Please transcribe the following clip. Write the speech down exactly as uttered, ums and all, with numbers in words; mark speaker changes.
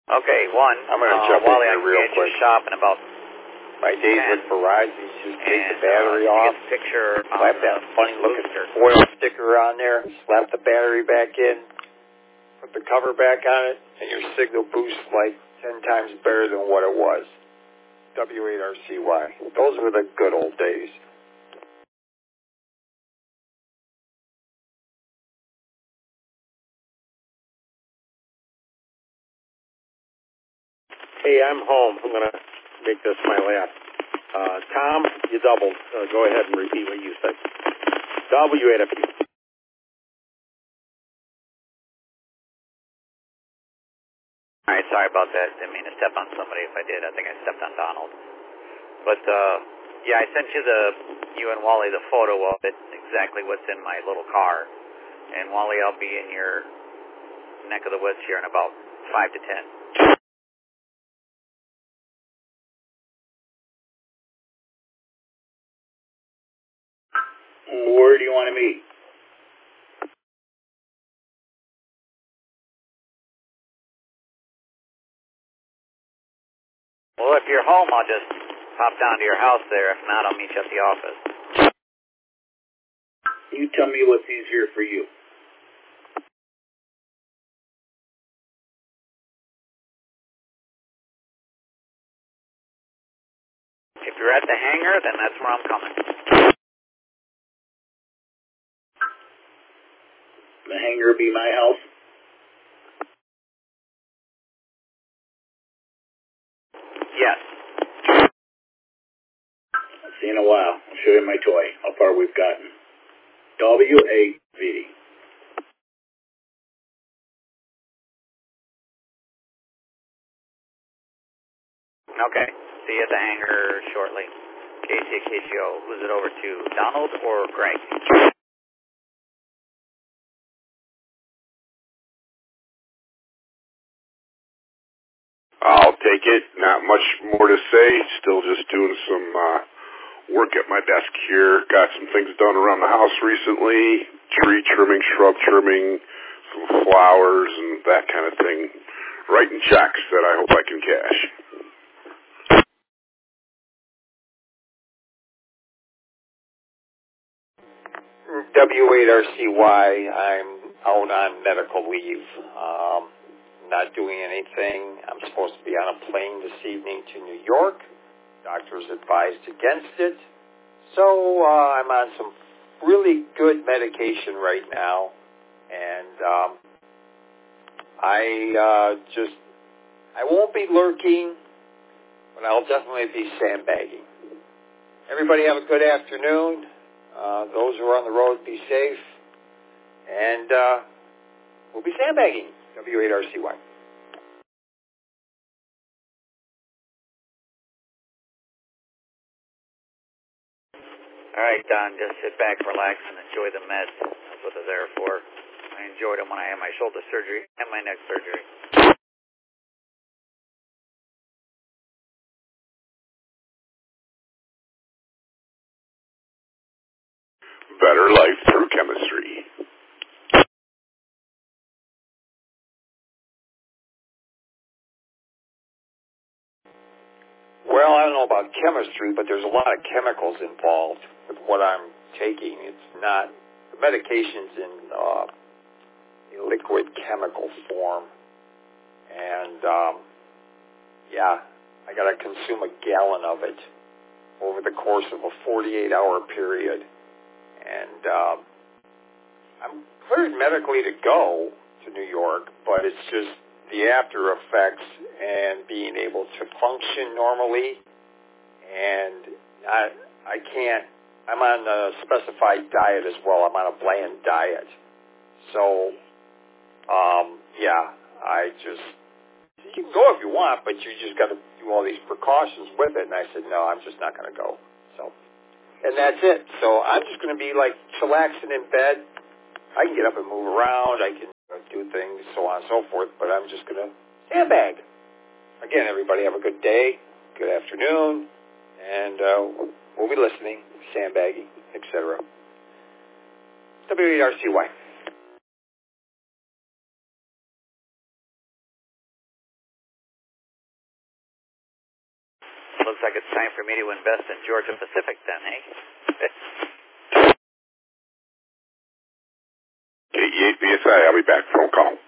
Speaker 1: Okay, one.
Speaker 2: I'm going to
Speaker 1: uh,
Speaker 2: jump in
Speaker 1: Wally,
Speaker 2: here
Speaker 1: I can
Speaker 2: real
Speaker 1: get
Speaker 2: quick.
Speaker 1: you shop in about
Speaker 2: My days
Speaker 1: ten,
Speaker 2: with Verizon, you just take
Speaker 1: and,
Speaker 2: the battery
Speaker 1: uh,
Speaker 2: off,
Speaker 1: get the picture
Speaker 2: slap
Speaker 1: on
Speaker 2: that
Speaker 1: the
Speaker 2: funny looking
Speaker 1: booster.
Speaker 2: foil sticker on there, slap the battery back in, put the cover back on it, and your signal boosts like ten times better than what it was. W eight R C Y. Those were the good old days.
Speaker 3: Hey, I'm home. I'm going to make this my last. Uh, Tom, you doubled. Uh, go ahead and repeat what you said. W eight F U.
Speaker 1: All right, sorry about that. Didn't mean to step on somebody. If I did, I think I stepped on Donald. But, uh, yeah, I sent you the, you and Wally, the photo of it, exactly what's in my little car. And, Wally, I'll be in your neck of the woods here in about five to ten.
Speaker 3: Where do you want to meet?
Speaker 1: Well, if you're home, I'll just pop down to your house there. If not, I'll meet you at the office.
Speaker 3: You tell me what's easier for you.
Speaker 1: If you're at the hangar, then that's where I'm coming.
Speaker 3: The hangar be my house?
Speaker 1: Yes.
Speaker 3: See you in a while. I'll show you my toy, how far we've gotten. W A V.
Speaker 1: Okay. See you at the hangar shortly. K C K G O. Who's it over to, Donald or Greg?
Speaker 4: I'll take it. Not much more to say. Still just doing some uh, work at my desk here. Got some things done around the house recently. Tree trimming, shrub trimming, some flowers and that kind of thing. Writing checks that I hope I can cash.
Speaker 2: W eight R C Y, I'm out on medical leave. Um, not doing anything. I'm supposed to be on a plane this evening to New York. Doctors advised against it. So uh, I'm on some really good medication right now. And um, I uh, just, I won't be lurking, but I'll definitely be sandbagging. Everybody have a good afternoon. Uh, those who are on the road, be safe. And uh, we'll be sandbagging. W eight R C Y.
Speaker 1: All right, Don, just sit back, relax, and enjoy the meds. That's what they're there for. I enjoyed them when I had my shoulder surgery and my neck surgery.
Speaker 4: Better life through chemistry.
Speaker 2: Well, I don't know about chemistry, but there's a lot of chemicals involved with what I'm taking. It's not, the medication's in uh, a liquid chemical form. And, um, yeah, I got to consume a gallon of it over the course of a forty-eight hour period. And um, I'm cleared medically to go to New York, but it's just the after effects and being able to function normally. And I, I can't, I'm on a specified diet as well. I'm on a bland diet. So, um, yeah, I just, you can go if you want, but you just got to do all these precautions with it. And I said, no, I'm just not going to go. So, and that's it. So I'm just going to be like chillaxing in bed. I can get up and move around. I can do things, so on and so forth, but I'm just going to sandbag. Again, everybody have a good day, good afternoon, and uh, we'll be listening, sandbagging, et cetera. W eight R C Y.
Speaker 1: looks like it's time for me to invest in Georgia Pacific then, eh?
Speaker 4: K E eight B S I, I'll be back. Phone call.